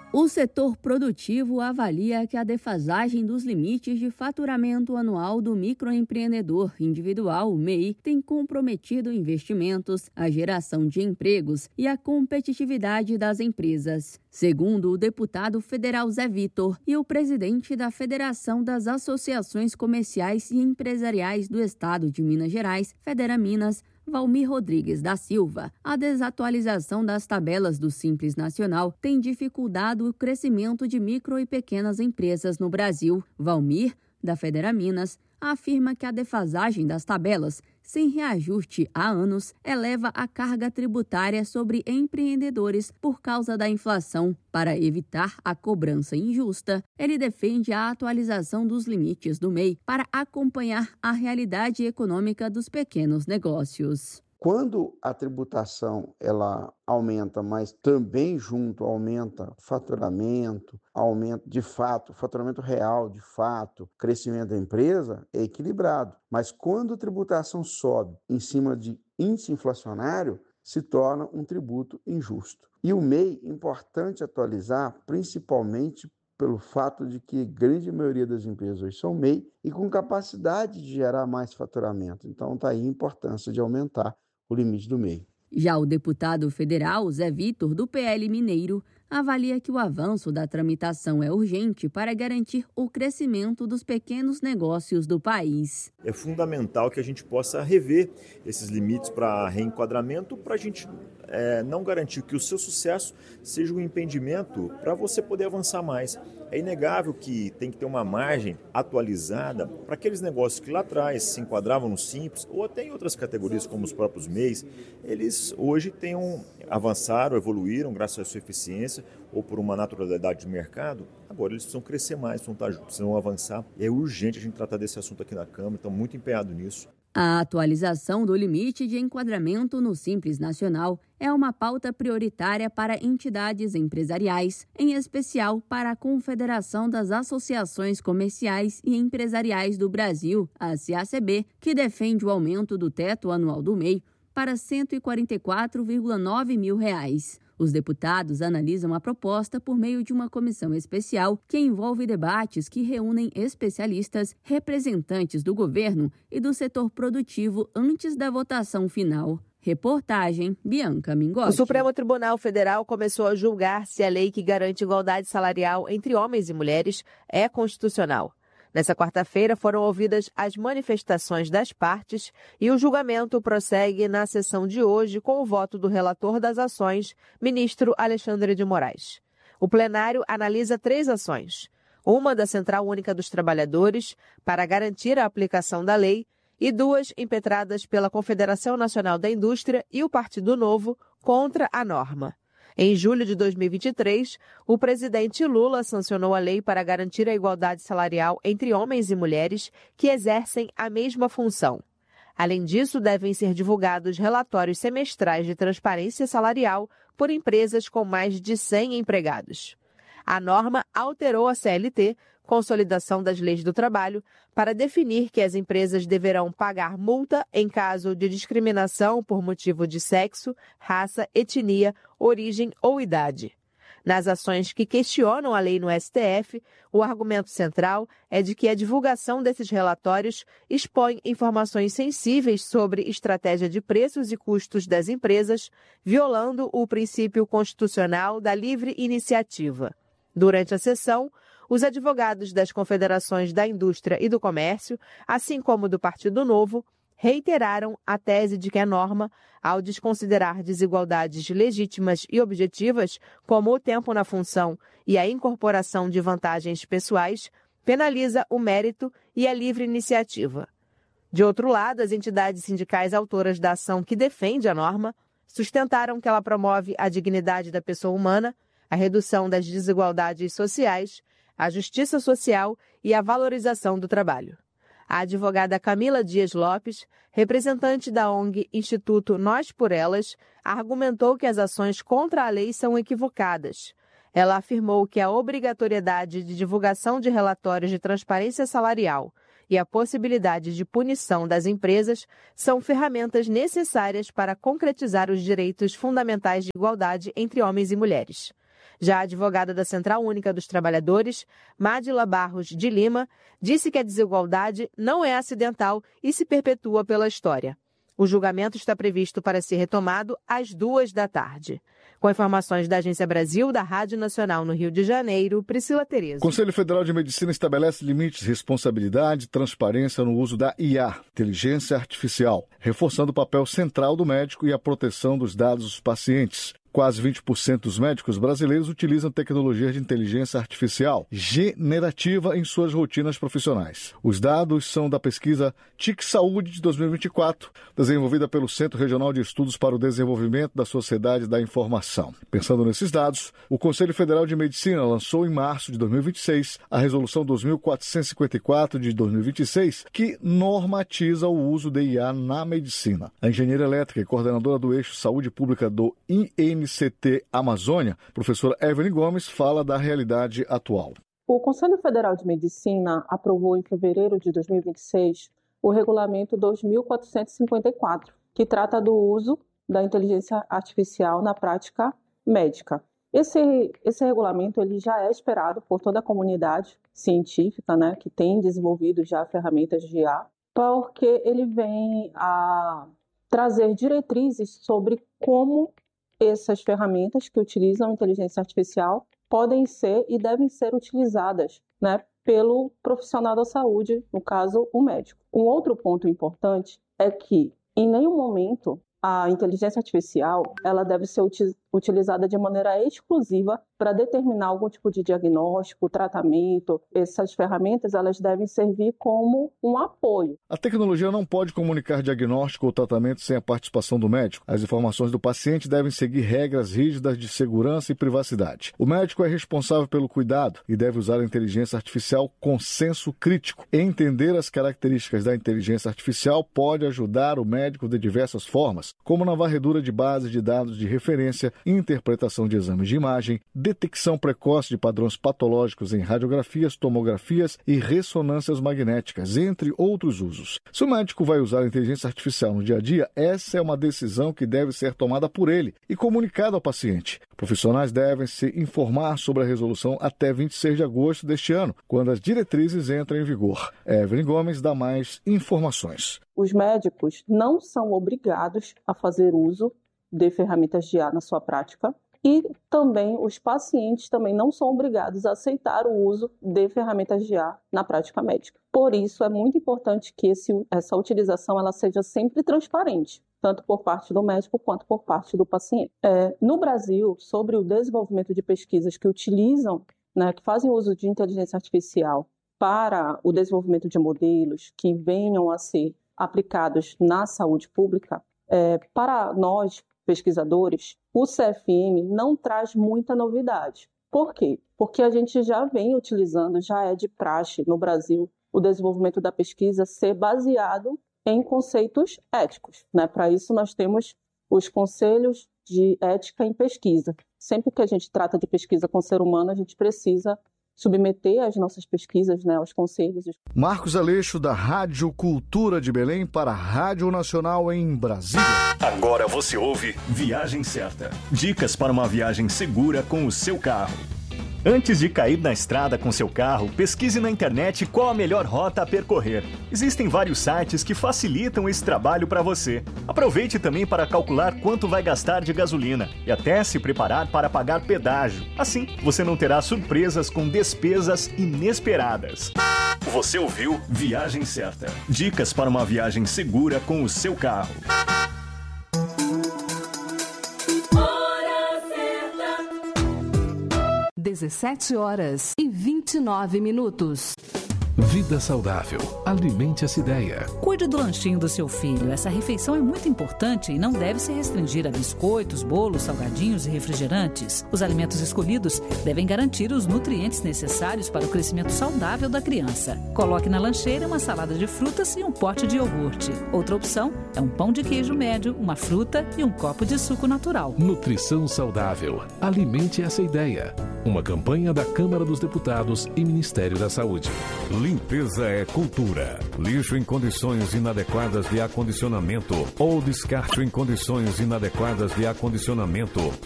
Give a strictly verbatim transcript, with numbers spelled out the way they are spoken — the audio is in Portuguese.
O setor produtivo avalia que a defasagem dos limites de faturamento anual do microempreendedor individual, M E I, tem comprometido investimentos, a geração de empregos e a competitividade das empresas. Segundo o deputado federal Zé Vitor e o presidente da Federação das Associações Comerciais e Empresariais do Estado de Minas Gerais, Federaminas, Valmir Rodrigues da Silva, a desatualização das tabelas do Simples Nacional tem dificultado o crescimento de micro e pequenas empresas no Brasil. Valmir, da Federaminas, afirma que a defasagem das tabelas, sem reajuste há anos, eleva a carga tributária sobre empreendedores por causa da inflação. Para evitar a cobrança injusta, ele defende a atualização dos limites do M E I para acompanhar a realidade econômica dos pequenos negócios. Quando a tributação ela aumenta, mas também junto aumenta o faturamento, aumenta de fato, faturamento real de fato, crescimento da empresa, é equilibrado. Mas quando a tributação sobe em cima de índice inflacionário, se torna um tributo injusto. E o M E I é importante atualizar, principalmente pelo fato de que a grande maioria das empresas hoje são M E I e com capacidade de gerar mais faturamento. Então está aí a importância de aumentar o limite do M E I. Já o deputado federal Zé Vitor, do P L Mineiro, avalia que o avanço da tramitação é urgente para garantir o crescimento dos pequenos negócios do país. É fundamental que a gente possa rever esses limites para reenquadramento, para a gente é, não garantir que o seu sucesso seja um impedimento para você poder avançar mais. É inegável que tem que ter uma margem atualizada para aqueles negócios que lá atrás se enquadravam no Simples ou até em outras categorias como os próprios M E Is, eles hoje tenham, avançaram, evoluíram graças à sua eficiência ou por uma naturalidade de mercado. Agora eles precisam crescer mais, precisam, precisam avançar. É urgente a gente tratar desse assunto aqui na Câmara, estamos muito empenhados nisso. A atualização do limite de enquadramento no Simples Nacional é uma pauta prioritária para entidades empresariais, em especial para a Confederação das Associações Comerciais e Empresariais do Brasil, a C A C B, que defende o aumento do teto anual do M E I para cento e quarenta e quatro vírgula nove mil reais. Os deputados analisam a proposta por meio de uma comissão especial que envolve debates que reúnem especialistas, representantes do governo e do setor produtivo antes da votação final. Reportagem Bianca Mingotti. O Supremo Tribunal Federal começou a julgar se a lei que garante igualdade salarial entre homens e mulheres é constitucional. Nessa quarta-feira foram ouvidas as manifestações das partes e o julgamento prossegue na sessão de hoje com o voto do relator das ações, ministro Alexandre de Moraes. O plenário analisa três ações. Uma da Central Única dos Trabalhadores, para garantir a aplicação da lei, e duas impetradas pela Confederação Nacional da Indústria e o Partido Novo contra a norma. Em julho de dois mil e vinte e três, o presidente Lula sancionou a lei para garantir a igualdade salarial entre homens e mulheres que exercem a mesma função. Além disso, devem ser divulgados relatórios semestrais de transparência salarial por empresas com mais de cem empregados. A norma alterou a C L T, Consolidação das Leis do Trabalho, para definir que as empresas deverão pagar multa em caso de discriminação por motivo de sexo, raça, etnia, origem ou idade. Nas ações que questionam a lei no S T F, o argumento central é de que a divulgação desses relatórios expõe informações sensíveis sobre estratégia de preços e custos das empresas, violando o princípio constitucional da livre iniciativa. Durante a sessão, os advogados das Confederações da Indústria e do Comércio, assim como do Partido Novo, reiteraram a tese de que a norma, ao desconsiderar desigualdades legítimas e objetivas, como o tempo na função e a incorporação de vantagens pessoais, penaliza o mérito e a livre iniciativa. De outro lado, as entidades sindicais autoras da ação que defende a norma sustentaram que ela promove a dignidade da pessoa humana, a redução das desigualdades sociais, a justiça social e a valorização do trabalho. A advogada Camila Dias Lopes, representante da O N G Instituto Nós por Elas, argumentou que as ações contra a lei são equivocadas. Ela afirmou que a obrigatoriedade de divulgação de relatórios de transparência salarial e a possibilidade de punição das empresas são ferramentas necessárias para concretizar os direitos fundamentais de igualdade entre homens e mulheres. Já a advogada da Central Única dos Trabalhadores, Mádila Barros de Lima, disse que a desigualdade não é acidental e se perpetua pela história. O julgamento está previsto para ser retomado às duas da tarde. Com informações da Agência Brasil, da Rádio Nacional no Rio de Janeiro, Priscila Tereza. O Conselho Federal de Medicina estabelece limites de responsabilidade e transparência no uso da I A, inteligência artificial, reforçando o papel central do médico e a proteção dos dados dos pacientes. Quase vinte por cento dos médicos brasileiros utilizam tecnologia de inteligência artificial generativa em suas rotinas profissionais. Os dados são da pesquisa T I C Saúde de dois mil e vinte e quatro, desenvolvida pelo Centro Regional de Estudos para o Desenvolvimento da Sociedade da Informação. Pensando nesses dados, o Conselho Federal de Medicina lançou em março de dois mil e vinte e seis a Resolução dois mil quatrocentos e cinquenta e quatro de dois mil e vinte e seis, que normatiza o uso de I A na medicina. A engenheira elétrica e coordenadora do eixo Saúde Pública do I N C T Amazônia, professora Evelyn Gomes, fala da realidade atual. O Conselho Federal de Medicina aprovou em fevereiro de dois mil e vinte e seis o Regulamento dois mil quatrocentos e cinquenta e quatro, que trata do uso da inteligência artificial na prática médica. Esse, esse regulamento ele já é esperado por toda a comunidade científica, né, que tem desenvolvido já ferramentas de I A, porque ele vem a trazer diretrizes sobre como essas ferramentas que utilizam inteligência artificial podem ser e devem ser utilizadas, né, pelo profissional da saúde, no caso, o médico. Um outro ponto importante é que, em nenhum momento, a inteligência artificial ela deve ser uti- utilizada de maneira exclusiva para determinar algum tipo de diagnóstico, tratamento. Essas ferramentas elas devem servir como um apoio. A tecnologia não pode comunicar diagnóstico ou tratamento sem a participação do médico. As informações do paciente devem seguir regras rígidas de segurança e privacidade. O médico é responsável pelo cuidado e deve usar a inteligência artificial com senso crítico. Entender as características da inteligência artificial pode ajudar o médico de diversas formas, como na varredura de bases de dados de referência, interpretação de exames de imagem, detecção precoce de padrões patológicos em radiografias, tomografias e ressonâncias magnéticas, entre outros usos. Se o médico vai usar a inteligência artificial no dia a dia, essa é uma decisão que deve ser tomada por ele e comunicada ao paciente. Profissionais devem se informar sobre a resolução até vinte e seis de agosto deste ano, quando as diretrizes entram em vigor. Evelyn Gomes dá mais informações. Os médicos não são obrigados a fazer uso de ferramentas de I A na sua prática e também os pacientes também não são obrigados a aceitar o uso de ferramentas de I A na prática médica. Por isso, é muito importante que esse, essa utilização ela seja sempre transparente, tanto por parte do médico quanto por parte do paciente. É, no Brasil, sobre o desenvolvimento de pesquisas que utilizam, né, que fazem uso de inteligência artificial para o desenvolvimento de modelos que venham a ser aplicados na saúde pública, é, para nós, pesquisadores, o C F M não traz muita novidade. Por quê? Porque a gente já vem utilizando, já é de praxe no Brasil, o desenvolvimento da pesquisa ser baseado em conceitos éticos, né? Para isso, nós temos os conselhos de ética em pesquisa. Sempre que a gente trata de pesquisa com o ser humano, a gente precisa submeter as nossas pesquisas, né, aos conselhos. Marcos Aleixo, da Rádio Cultura de Belém, para a Rádio Nacional em Brasília. Agora você ouve Viagem Certa. Dicas para uma viagem segura com o seu carro. Antes de cair na estrada com seu carro, pesquise na internet qual a melhor rota a percorrer. Existem vários sites que facilitam esse trabalho para você. Aproveite também para calcular quanto vai gastar de gasolina e até se preparar para pagar pedágio. Assim, você não terá surpresas com despesas inesperadas. Você ouviu Viagem Certa. Dicas para uma viagem segura com o seu carro. dezessete horas e vinte e nove minutos. Vida saudável. Alimente essa ideia. Cuide do lanchinho do seu filho. Essa refeição é muito importante e não deve se restringir a biscoitos, bolos, salgadinhos e refrigerantes. Os alimentos escolhidos devem garantir os nutrientes necessários para o crescimento saudável da criança. Coloque na lancheira uma salada de frutas e um pote de iogurte. Outra opção é um pão de queijo médio, uma fruta e um copo de suco natural. Nutrição saudável. Alimente essa ideia. Uma campanha da Câmara dos Deputados e Ministério da Saúde. Limpeza é cultura. Lixo em condições inadequadas de acondicionamento ou descarte em condições inadequadas de acondicionamento